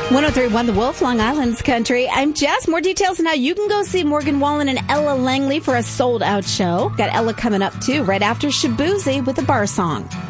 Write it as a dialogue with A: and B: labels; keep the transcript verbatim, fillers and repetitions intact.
A: one oh three point one The Wolf, Long Island's country. I'm Jess. More details on how you can go see Morgan Wallen and Ella Langley for a sold-out show. Got Ella coming up, too, right after Shabuzi with a bar song.